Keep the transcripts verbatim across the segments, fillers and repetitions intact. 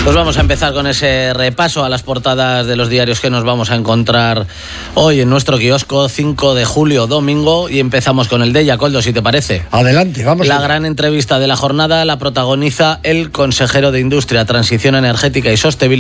Pues vamos a empezar con ese repaso a las portadas de los diarios que nos vamos a encontrar hoy en nuestro kiosco, cinco de julio, domingo, y empezamos con el de ella, Coldo, si te parece. Adelante, vamos. La gran entrevista de la jornada la protagoniza el consejero de Industria, Transición Energética y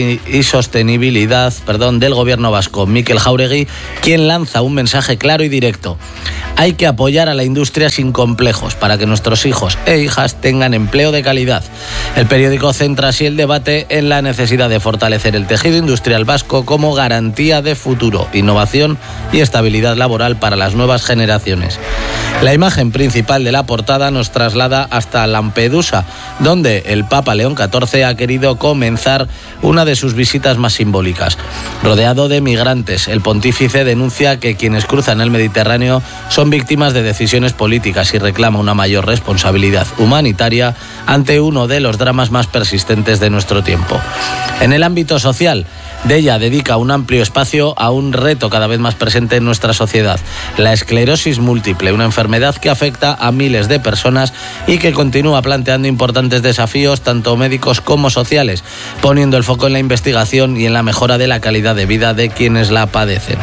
Sostenibilidad perdón, del Gobierno vasco, Mikel Jáuregui, quien lanza un mensaje claro y directo. Hay que apoyar a la industria sin complejos para que nuestros hijos e hijas tengan empleo de calidad. El periódico centra así el debate en la necesidad de fortalecer el tejido industrial vasco como garantía de futuro, innovación y estabilidad laboral para las nuevas generaciones. La imagen principal de la portada nos traslada hasta Lampedusa, donde el Papa León catorce ha querido comenzar una de sus visitas más simbólicas. Rodeado de migrantes, el pontífice denuncia que quienes cruzan el Mediterráneo son víctimas de decisiones políticas y reclama una mayor responsabilidad humanitaria ante uno de los dramas más persistentes de nuestro tiempo. En el ámbito social, Della dedica un amplio espacio a un reto cada vez más presente en nuestra sociedad, la esclerosis múltiple, una enfermedad que afecta a miles de personas y que continúa planteando importantes desafíos tanto médicos como sociales, poniendo el foco en la investigación y en la mejora de la calidad de vida de quienes la padecen.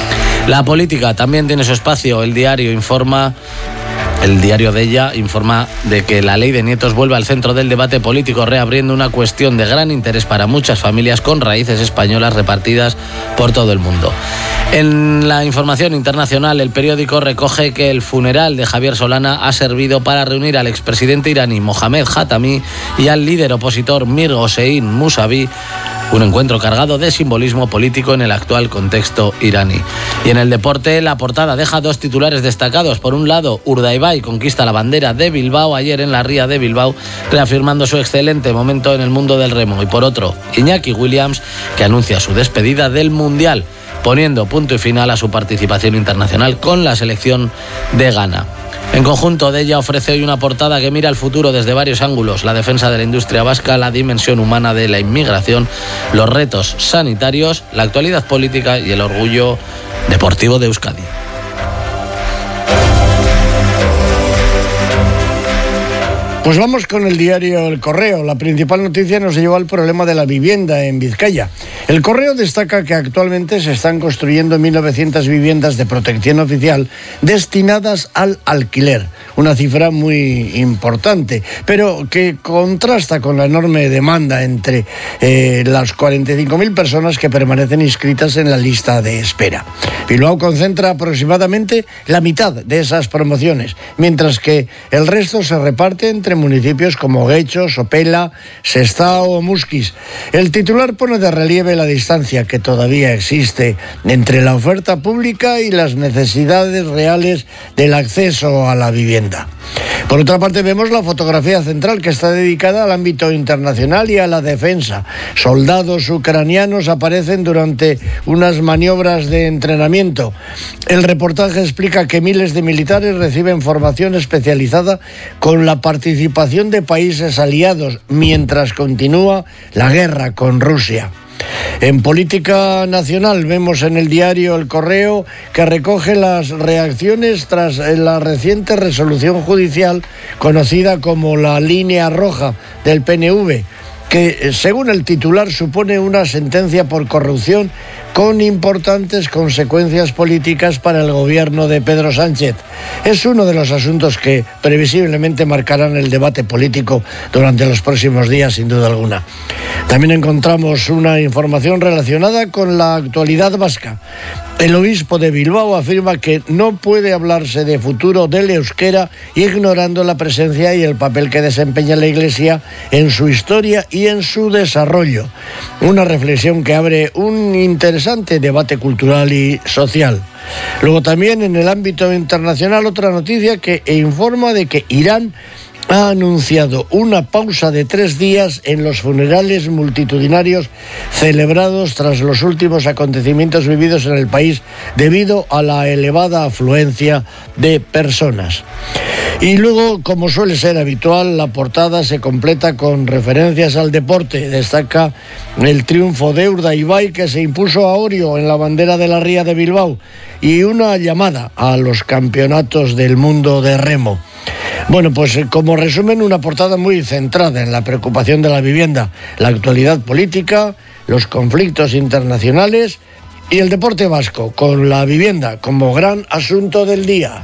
La política también tiene su espacio. El diario informa... El diario de ella informa de que la ley de nietos vuelve al centro del debate político, reabriendo una cuestión de gran interés para muchas familias con raíces españolas repartidas por todo el mundo. En la información internacional, el periódico recoge que el funeral de Javier Solana ha servido para reunir al expresidente iraní Mohamed Khatami y al líder opositor Mir Hossein Mousavi, un encuentro cargado de simbolismo político en el actual contexto iraní. Y en el deporte, la portada deja dos titulares destacados. Por un lado, Urdaibai conquista la bandera de Bilbao ayer en la ría de Bilbao, reafirmando su excelente momento en el mundo del remo. Y por otro, Iñaki Williams, que anuncia su despedida del Mundial, poniendo punto y final a su participación internacional con la selección de Ghana. En conjunto, de ella ofrece hoy una portada que mira al futuro desde varios ángulos: la defensa de la industria vasca, la dimensión humana de la inmigración, los retos sanitarios, la actualidad política y el orgullo deportivo de Euskadi. Pues vamos con el diario El Correo. La principal noticia nos lleva al problema de la vivienda en Vizcaya. El Correo destaca que actualmente se están construyendo mil novecientas viviendas de protección oficial destinadas al alquiler, una cifra muy importante, pero que contrasta con la enorme demanda entre eh, las cuarenta y cinco mil personas que permanecen inscritas en la lista de espera. Bilbao concentra aproximadamente la mitad de esas promociones, mientras que el resto se reparte entre municipios como Guecho, Sopela, Sestao o Musquis. El titular pone de relieve la distancia que todavía existe entre la oferta pública y las necesidades reales del acceso a la vivienda. Por otra parte, vemos la fotografía central, que está dedicada al ámbito internacional y a la defensa. Soldados ucranianos aparecen durante unas maniobras de entrenamiento. El reportaje explica que miles de militares reciben formación especializada con la participación de países aliados mientras continúa la guerra con Rusia. En política nacional vemos en el diario El Correo que recoge las reacciones tras la reciente resolución judicial conocida como la línea roja del P N V, que según el titular supone una sentencia por corrupción con importantes consecuencias políticas para el gobierno de Pedro Sánchez. Es uno de los asuntos que previsiblemente marcarán el debate político durante los próximos días, sin duda alguna. También encontramos una información relacionada con la actualidad vasca. El obispo de Bilbao afirma que no puede hablarse de futuro del euskera ignorando la presencia y el papel que desempeña la Iglesia en su historia y en su desarrollo. Una reflexión que abre un interesante debate cultural y social. Luego también en el ámbito internacional otra noticia que informa de que Irán ha anunciado una pausa de tres días en los funerales multitudinarios celebrados tras los últimos acontecimientos vividos en el país debido a la elevada afluencia de personas. Y luego, como suele ser habitual, la portada se completa con referencias al deporte. Destaca el triunfo de Urdaibai, que se impuso a Orio en la bandera de la ría de Bilbao, y una llamada a los campeonatos del mundo de remo. Bueno, pues como resumen, una portada muy centrada en la preocupación de la vivienda, la actualidad política, los conflictos internacionales y el deporte vasco, con la vivienda como gran asunto del día.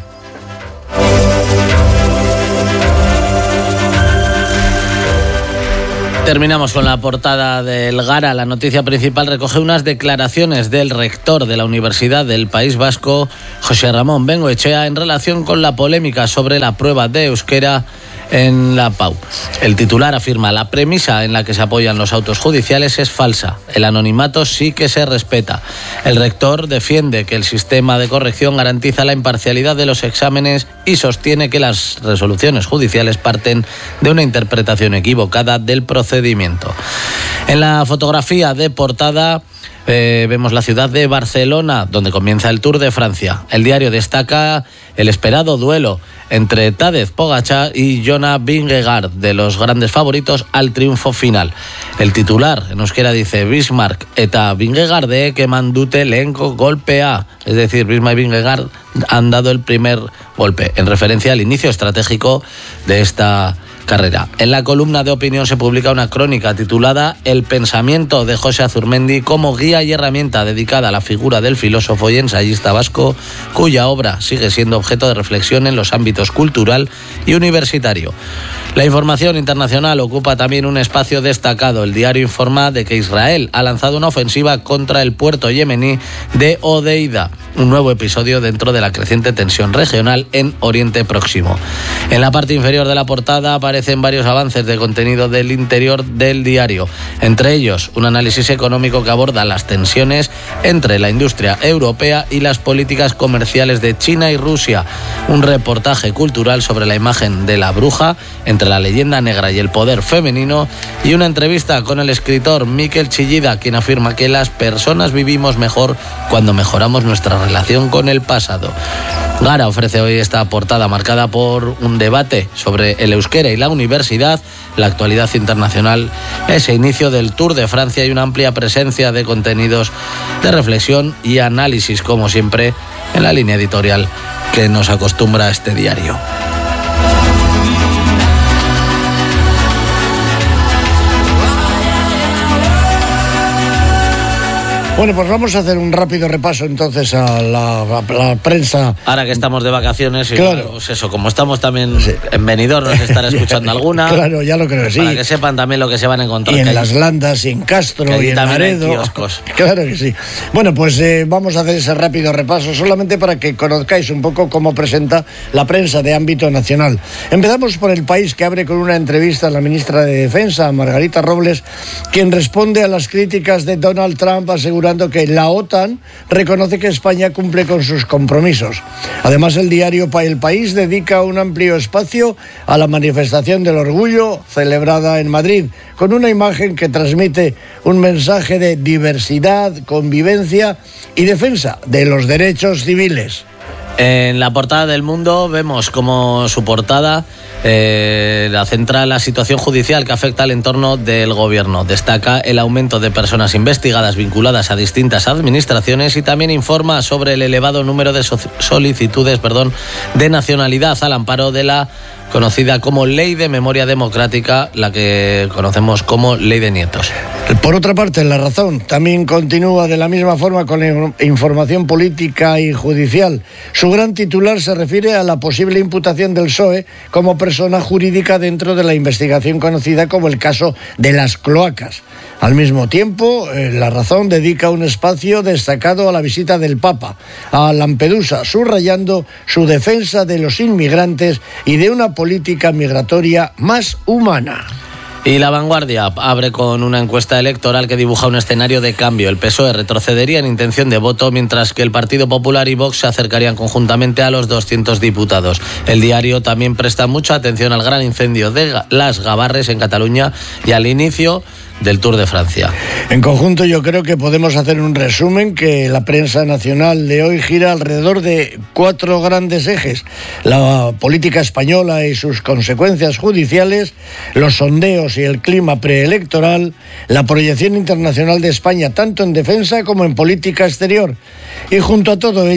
Terminamos con la portada del Gara. La noticia principal recoge unas declaraciones del rector de la Universidad del País Vasco, José Ramón Bengoechea, en relación con la polémica sobre la prueba de euskera en la P A U. El titular afirma: la premisa en la que se apoyan los autos judiciales es falsa. El anonimato sí que se respeta. El rector defiende que el sistema de corrección garantiza la imparcialidad de los exámenes y sostiene que las resoluciones judiciales parten de una interpretación equivocada del procedimiento. En la fotografía de portada Eh, vemos la ciudad de Barcelona, donde comienza el Tour de Francia. El diario destaca el esperado duelo entre Tadej Pogačar y Jonas Vingegaard, de los grandes favoritos al triunfo final. El titular en euskera dice: Bismarck eta Vingegaardek eman dute lehenko golpea, es decir, Bismarck y Vingegaard han dado el primer golpe, en referencia al inicio estratégico de esta carrera. En la columna de opinión se publica una crónica titulada El pensamiento de José Azurmendi como guía y herramienta dedicada a la figura del filósofo y ensayista vasco, cuya obra sigue siendo objeto de reflexión en los ámbitos cultural y universitario. La información internacional ocupa también un espacio destacado. El diario informa de que Israel ha lanzado una ofensiva contra el puerto yemení de Hodeida, un nuevo episodio dentro de la creciente tensión regional en Oriente Próximo. En la parte inferior de la portada aparecen varios avances de contenido del interior del diario, entre ellos un análisis económico que aborda las tensiones entre la industria europea y las políticas comerciales de China y Rusia, un reportaje cultural sobre la imagen de la bruja entre la leyenda negra y el poder femenino, y una entrevista con el escritor Mikel Chillida, quien afirma que las personas vivimos mejor cuando mejoramos nuestra relación con el pasado. Gara ofrece hoy esta portada marcada por un debate sobre el euskera y la universidad, la actualidad internacional, ese inicio del Tour de Francia y una amplia presencia de contenidos de reflexión y análisis, como siempre, en la línea editorial que nos acostumbra este diario. Bueno, pues vamos a hacer un rápido repaso entonces a la, a la prensa. Ahora que estamos de vacaciones, y claro, pues eso, como estamos también sí. en Benidorm, nos estará escuchando alguna. Claro, ya lo creo, sí. Para que sepan también lo que se van a encontrar. Y en Las Landas, y en Castro, y en Laredo. Claro que sí. Bueno, pues eh, vamos a hacer ese rápido repaso, solamente para que conozcáis un poco cómo presenta la prensa de ámbito nacional. Empezamos por El País, que abre con una entrevista a la ministra de Defensa, Margarita Robles, quien responde a las críticas de Donald Trump, asegurando que la OTAN reconoce que España cumple con sus compromisos. Además, el diario El País dedica un amplio espacio a la manifestación del orgullo celebrada en Madrid, con una imagen que transmite un mensaje de diversidad, convivencia y defensa de los derechos civiles. En la portada del Mundo vemos como su portada eh, la centra la situación judicial que afecta al entorno del gobierno. Destaca el aumento de personas investigadas vinculadas a distintas administraciones y también informa sobre el elevado número de so- solicitudes perdón, de nacionalidad al amparo de la conocida como Ley de Memoria Democrática, la que conocemos como Ley de Nietos. Por otra parte, La Razón también continúa de la misma forma con la información política y judicial. Su gran titular se refiere a la posible imputación del P S O E como persona jurídica dentro de la investigación conocida como el caso de las cloacas. Al mismo tiempo, La Razón dedica un espacio destacado a la visita del Papa a Lampedusa, subrayando su defensa de los inmigrantes y de una política migratoria más humana. Y La Vanguardia abre con una encuesta electoral que dibuja un escenario de cambio. El P S O E retrocedería en intención de voto, mientras que el Partido Popular y Vox se acercarían conjuntamente a los doscientos diputados. El diario también presta mucha atención al gran incendio de Las Gavarres en Cataluña y al inicio del Tour de Francia. En conjunto, yo creo que podemos hacer un resumen que la prensa nacional de hoy gira alrededor de cuatro grandes ejes: la política española y sus consecuencias judiciales, los sondeos y el clima preelectoral, la proyección internacional de España tanto en defensa como en política exterior. Y junto a todo ello,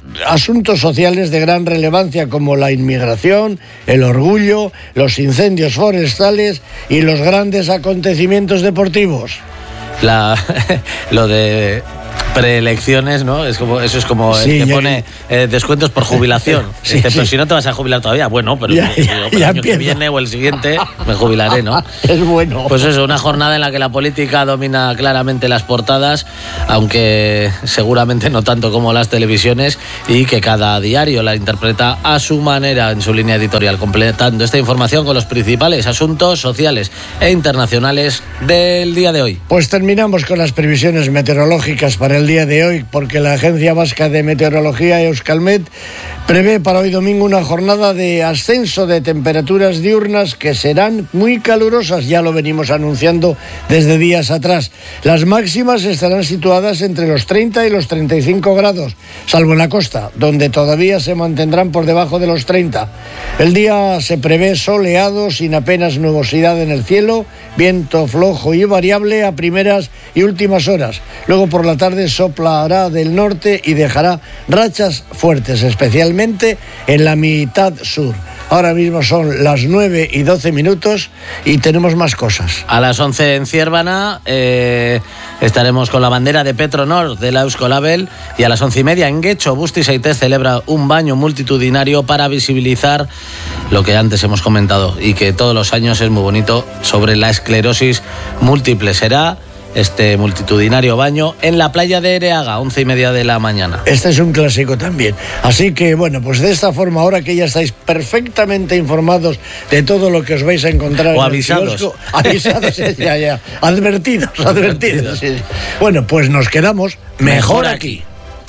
asuntos sociales de gran relevancia como la inmigración, el orgullo, los incendios forestales y los grandes acontecimientos deportivos. La, lo de preelecciones, ¿no? Es como, eso es como sí, el que ya, pone eh, descuentos por jubilación. Sí, Dice, sí. pero si no te vas a jubilar todavía, bueno, pero, Ya, pero, ya, pero el ya año que empieza. viene o el siguiente me jubilaré, ¿no? Es bueno. Pues eso, una jornada en la que la política domina claramente las portadas, aunque seguramente no tanto como las televisiones, y que cada diario la interpreta a su manera en su línea editorial, completando esta información con los principales asuntos sociales e internacionales del día de hoy. Pues terminamos con las previsiones meteorológicas para el día de hoy, porque la Agencia Vasca de Meteorología, Euskalmet, prevé para hoy domingo una jornada de ascenso de temperaturas diurnas que serán muy calurosas, ya lo venimos anunciando desde días atrás. Las máximas estarán situadas entre los treinta y los treinta y cinco grados, salvo en la costa, donde todavía se mantendrán por debajo de los treinta. El día se prevé soleado, sin apenas nubosidad en el cielo, viento flojo y variable a primeras y últimas horas. Luego por la tarde soplará del norte y dejará rachas fuertes, especialmente en la mitad sur. Ahora mismo son las nueve y doce minutos y tenemos más cosas. A las once en Ciervana eh, estaremos con la bandera de Petronor de la Euskolabel, y a las once y media en Guecho, Busti Saitez celebra un baño multitudinario para visibilizar lo que antes hemos comentado y que todos los años es muy bonito, sobre la esclerosis múltiple. Será este multitudinario baño en la playa de Ereaga, once y media de la mañana. Este es un clásico también. Así que, bueno, pues de esta forma, ahora que ya estáis perfectamente informados de todo lo que os vais a encontrar... O en avisados. El kiosco, avisados, ya, ya. Advertidos, advertidos. Sí, sí. Bueno, pues nos quedamos mejor aquí.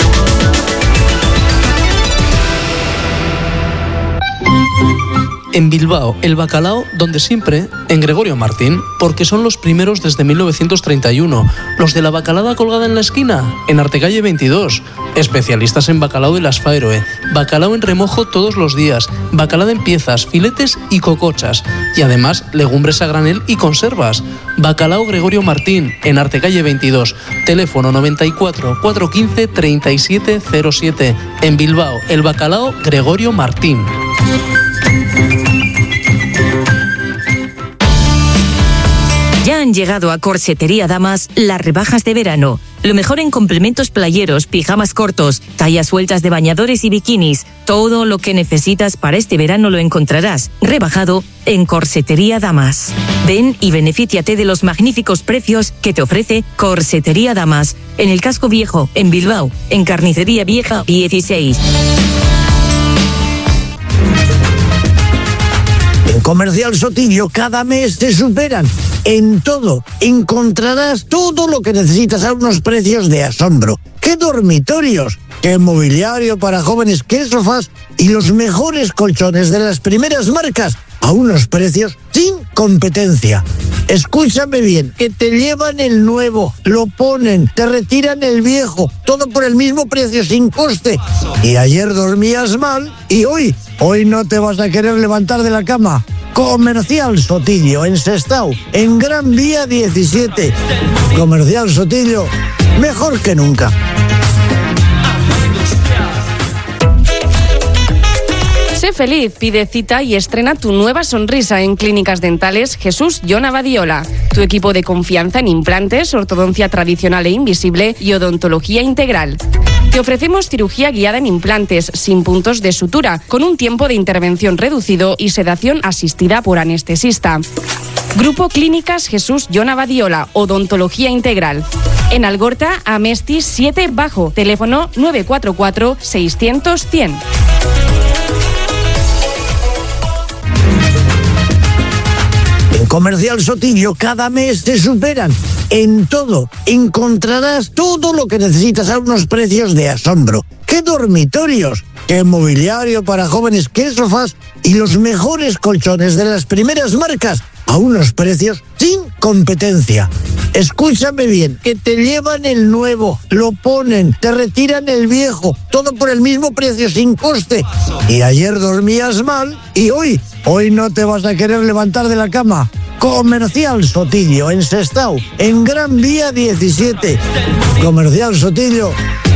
En Bilbao, el bacalao, donde siempre, en Gregorio Martín, porque son los primeros desde mil novecientos treinta y uno. Los de la bacalada colgada en la esquina, en Artecalle veintidós. Especialistas en bacalao de las Faeroe. Bacalao en remojo todos los días. Bacalao en piezas, filetes y cocochas. Y además, legumbres a granel y conservas. Bacalao Gregorio Martín, en Artecalle veintidós. Teléfono noventa y cuatro, cuatrocientos quince, treinta y siete cero siete. En Bilbao, el bacalao Gregorio Martín. Ya han llegado a Corsetería Damas las rebajas de verano. Lo mejor en complementos playeros, pijamas cortos, tallas sueltas de bañadores y bikinis. Todo lo que necesitas para este verano lo encontrarás rebajado en Corsetería Damas. Ven y benefíciate de los magníficos precios que te ofrece Corsetería Damas. En el Casco Viejo, en Bilbao, en Carnicería Vieja dieciséis. En Comercial Sotillo cada mes te superan. En todo encontrarás todo lo que necesitas a unos precios de asombro. ¡Qué dormitorios! ¡Qué mobiliario para jóvenes! ¡Qué sofás! Y los mejores colchones de las primeras marcas a unos precios sin competencia. Escúchame bien, que te llevan el nuevo, lo ponen, te retiran el viejo, todo por el mismo precio, sin coste. Y ayer dormías mal y hoy, hoy no te vas a querer levantar de la cama. Comercial Sotillo, en Sestao, en Gran Vía diecisiete. Comercial Sotillo, mejor que nunca. Sé feliz, pide cita y estrena tu nueva sonrisa en Clínicas Dentales Jesús Jon Abadiola. Tu equipo de confianza en implantes, ortodoncia tradicional e invisible y odontología integral. Te ofrecemos cirugía guiada en implantes, sin puntos de sutura, con un tiempo de intervención reducido y sedación asistida por anestesista. Grupo Clínicas Jesús Jon Abadiola, odontología integral. En Algorta, Amestis siete Bajo, teléfono nueve cuatro cuatro, seiscientos, cien. En Comercial Sotillo cada mes te superan. En todo encontrarás todo lo que necesitas a unos precios de asombro. ¡Qué dormitorios! ¡Qué mobiliario para jóvenes! ¡Qué sofás! Y los mejores colchones de las primeras marcas a unos precios sin competencia. Escúchame bien, que te llevan el nuevo, lo ponen, te retiran el viejo, todo por el mismo precio, sin coste. Y ayer dormías mal y hoy, hoy no te vas a querer levantar de la cama. Comercial Sotillo, en Sestao, en Gran Vía diecisiete. Comercial Sotillo,